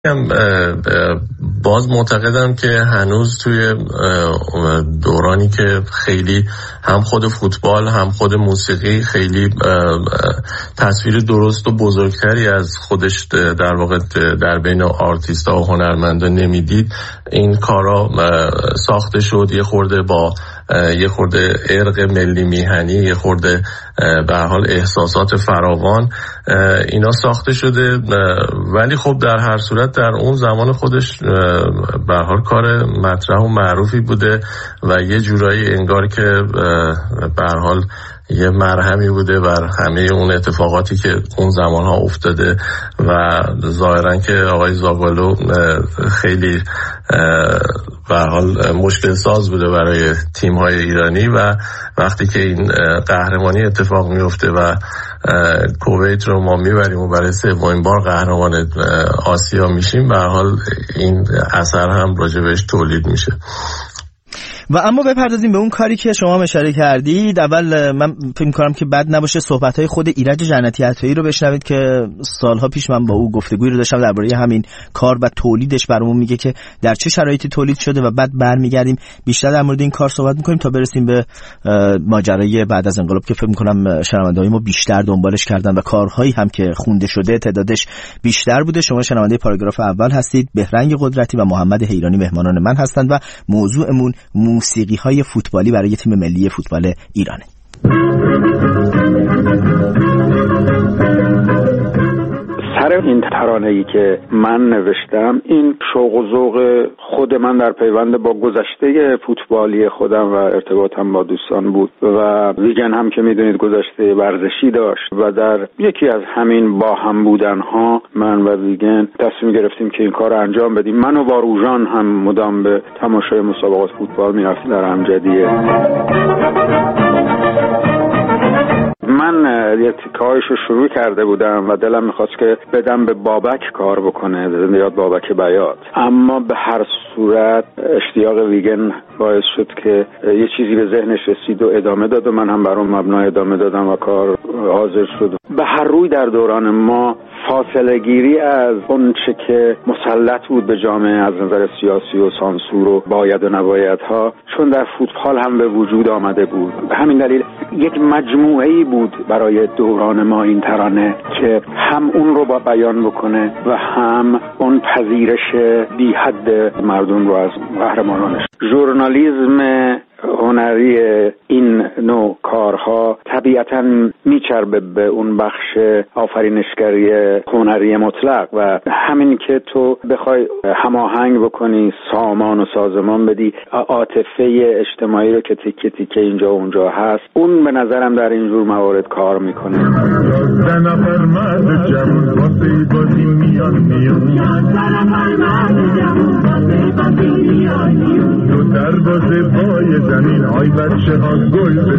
باز معتقدم که هنوز توی دورانی که خیلی هم خود فوتبال هم خود موسیقی خیلی تصویر درست و بزرگتری از خودش در واقع در بین آرتیستا و هنرمندان نمیدید، این کارا ساخته شد یه خورده با یه خورده ارق ملی میهنی، یه خورده به هر حال احساسات فراوان اینا ساخته شده، ولی خب در هر صورت در اون زمان خودش به هر حال کار مطرح و معروفی بوده و یه جورایی انگار که به هر حال یه مرهمی بوده بر همه اون اتفاقاتی که اون زمانها افتاده و ظاهرا که آقای زاگالو خیلی به هر حال مشکل ساز بوده برای تیم‌های ایرانی و وقتی که این قهرمانی اتفاق میفته و کویت رو ما میبریم و برای سومین بار قهرمان آسیا میشیم، به هر حال این اثر هم راجبش تولید میشه. و اما بپردازیم به اون کاری که شما اشاره کردید. اول من فکر می‌کنم که بد نباشه صحبت‌های خود ایرج جنتی عطایی رو بشنوید که سالها پیش من با او گفتگویی رو داشتم درباره همین کار و تولیدش. برامون میگه که در چه شرایطی تولید شده و بعد برمیگردیم بیشتر در مورد این کار صحبت می‌کنیم تا برسیم به ماجرای بعد از انقلاب که فکر می‌کنم شنونده‌های ما بیشتر دنبالش کردن و کارهایی هم که خونده شده تعدادش بیشتر بوده. شما شنونده پاراگراف اول هستید. بهرنگ قدرتی و محمد حیرانی مهمانان من هستند و موضوعمون موسیقی‌های فوتبالی برای تیم ملی فوتبال ایرانه. سر این ترانه‌ای که من نوشتم، این شوق و ذوق خود من در پیوند با گذشته فوتبالی خودم و ارتباطم با دوستان بود و ویگن هم که میدونید گذشته ورزشی داشت و در یکی از همین با هم بودن‌ها من و ویگن تصمیم گرفتیم که این کار رو انجام بدیم. من و واروژان هم مدام به تماشای مسابقات فوتبال می‌رفتیم در امجدیه. من یه تیکایش رو شروع کرده بودم و دلم میخواست که بدم به بابک کار بکنه، یاد بابک بیات، اما به هر صورت اشتیاق ویگن باعث شد که یه چیزی به ذهنش رسید و ادامه داد و من هم بر اون مبنا ادامه دادم و کار حاضر شد. به هر روی در دوران ما فاصله گیری از اون چه که مسلط بود به جامعه از نظر سیاسی و سانسور و باید و نبایدها، چون در فوتبال هم به وجود آمده بود. به همین دلیل یک مجموعه‌ای بود برای دوران ما این ترانه که هم اون رو با بیان بکنه و هم اون پذیرش بی حد مردم رو از قهرمانانش. ژورنالیسم هنری این نوع کارها طبیعتاً میچربه به اون بخش آفرینشگری هنری مطلق و همین که تو بخوای هماهنگ بکنی، سامان و سازمان بدی، عاطفه اجتماعی رو که تیکه تیکه اینجا و اونجا هست، اون به نظرم در اینجور موارد کار میکنه. زمین های بچه ها گل